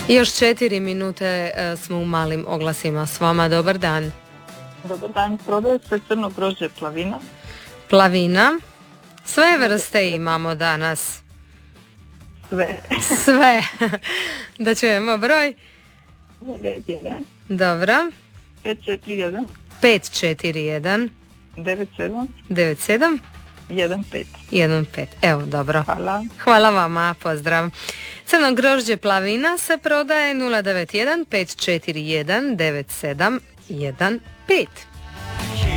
Još 4 minute smo u malim oglasima s vama. Dobar dan. Dobar dan, prodaje se crno grožđe Plavina. Plavina. Sve vrste imamo danas. Sve. Da čujemo broj. 91. Dobro. 541. 541. 97. 97. 15. 15. Evo, dobro. Hvala. Hvala vama, pozdrav. Crno grožđe Plavina se prodaje 091 541 9715.